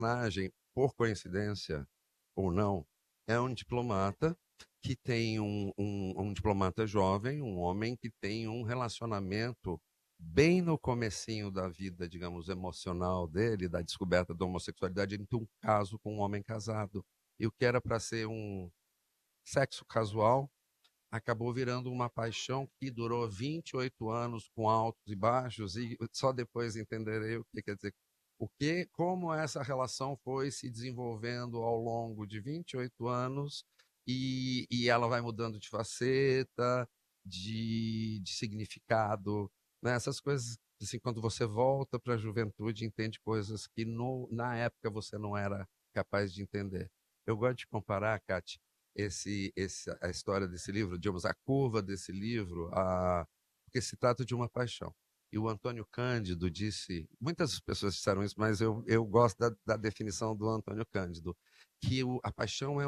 personagem, por coincidência ou não, é um diplomata que tem um diplomata jovem, um homem que tem um relacionamento bem no comecinho da vida, digamos, emocional dele, da descoberta da homossexualidade, ele tem um caso com um homem casado. E o que era para ser um sexo casual acabou virando uma paixão que durou 28 anos com altos e baixos, e só depois entenderei o que quer dizer, como essa relação foi se desenvolvendo ao longo de 28 anos, e ela vai mudando de faceta, de significado, né? Essas coisas, assim, quando você volta para a juventude, entende coisas que na época você não era capaz de entender. Eu gosto de comparar, Kate, a história desse livro, digamos, a curva desse livro, porque se trata de uma paixão. E o Antônio Cândido disse, muitas pessoas disseram isso, mas eu gosto da definição do Antônio Cândido, que a paixão é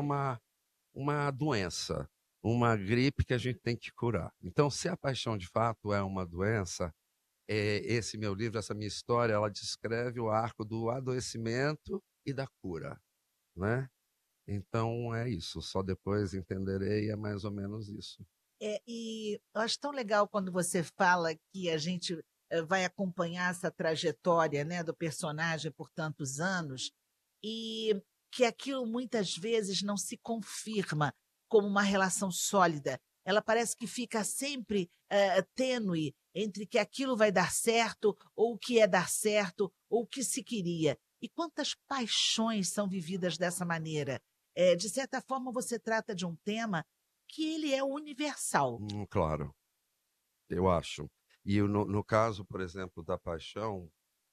uma doença, uma gripe que a gente tem que curar. Então, se a paixão de fato é uma doença, esse meu livro, essa minha história, ela descreve o arco do adoecimento e da cura, né? Então é isso, só depois entenderei, é mais ou menos isso. E eu acho tão legal quando você fala que a gente vai acompanhar essa trajetória, né, do personagem por tantos anos e que aquilo muitas vezes não se confirma como uma relação sólida. Ela parece que fica sempre tênue entre que aquilo vai dar certo ou o que é dar certo ou o que se queria. E quantas paixões são vividas dessa maneira? De certa forma, você trata de um tema que ele é universal. Claro, eu acho. E no caso, por exemplo, da paixão,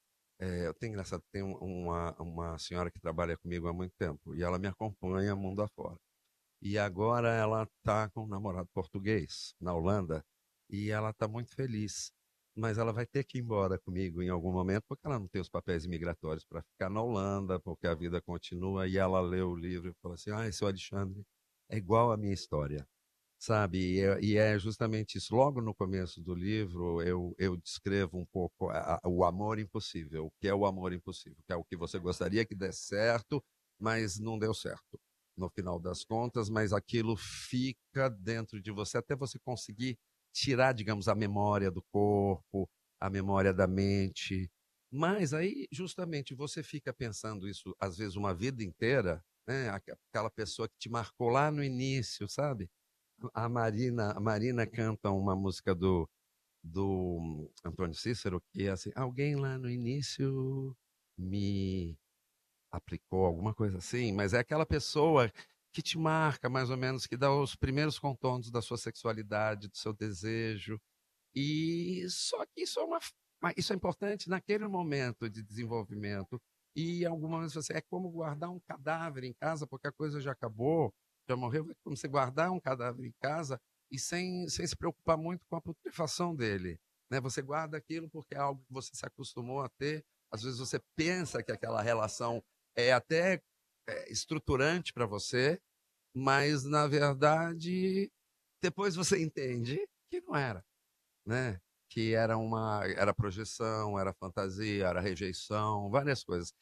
eu tenho engraçado, tem uma senhora que trabalha comigo há muito tempo e ela me acompanha mundo afora. E agora ela está com um namorado português na Holanda e ela está muito feliz. Mas ela vai ter que ir embora comigo em algum momento porque ela não tem os papéis imigratórios para ficar na Holanda, porque a vida continua. E ela leu o livro e falou assim: Ah, seu Alexandre, é igual a minha história, sabe? E é justamente isso. Logo no começo do livro, eu descrevo um pouco o amor impossível. O que é o amor impossível? Que é o que você gostaria que desse certo, mas não deu certo no final das contas, mas aquilo fica dentro de você até você conseguir tirar, digamos, a memória do corpo, a memória da mente. Mas aí, justamente, você fica pensando isso, às vezes, uma vida inteira, né? Aquela pessoa que te marcou lá no início, sabe? A Marina canta uma música do Antônio Cícero que é assim: alguém lá no início me aplicou, alguma coisa assim, mas é aquela pessoa que te marca mais ou menos, que dá os primeiros contornos da sua sexualidade, do seu desejo. E só que isso é importante naquele momento de desenvolvimento. E em algum momento você é como guardar um cadáver em casa, porque a coisa já acabou, já morreu, é como você guardar um cadáver em casa e sem se preocupar muito com a putrefação dele. Né? Você guarda aquilo porque é algo que você se acostumou a ter. Às vezes você pensa que aquela relação é até estruturante para você, mas na verdade depois você entende que não era, né? Que era projeção, era fantasia, era rejeição, várias coisas.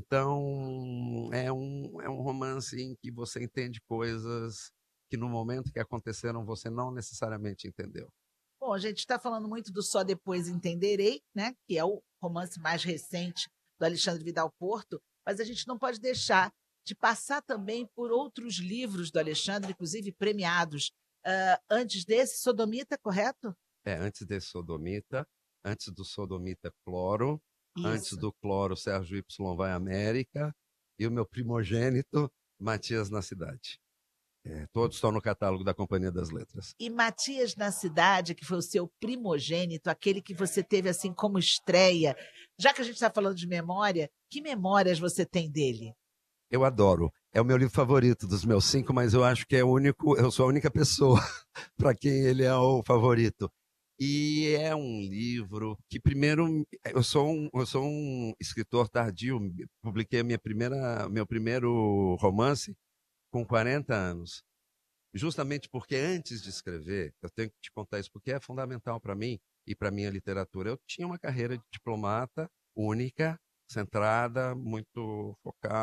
Então, é um romance em que você entende coisas que no momento que aconteceram você não necessariamente entendeu. Bom, a gente está falando muito do Só Depois Entenderei, né, que é o romance mais recente do Alexandre Vidal Porto, mas a gente não pode deixar de passar também por outros livros do Alexandre, inclusive premiados. Antes desse, Sodomita, correto? Antes de Sodomita, antes do Sodomita Cloro, antes Isso. do Cloro Sérgio Y vai América, e o meu primogênito, Matias na Cidade. Todos estão no catálogo da Companhia das Letras. E Matias na Cidade, que foi o seu primogênito, aquele que você teve assim como estreia. Já que a gente está falando de memória, que memórias você tem dele? Eu adoro. É o meu livro favorito dos meus cinco, mas eu acho que é o único, eu sou a única pessoa para quem ele é o favorito. E é um livro que, primeiro, eu sou um escritor tardio, publiquei meu primeiro romance com 40 anos. Justamente porque antes de escrever, eu tenho que te contar isso, porque é fundamental para mim e para minha literatura. Eu tinha uma carreira de diplomata única, centrada, muito focada.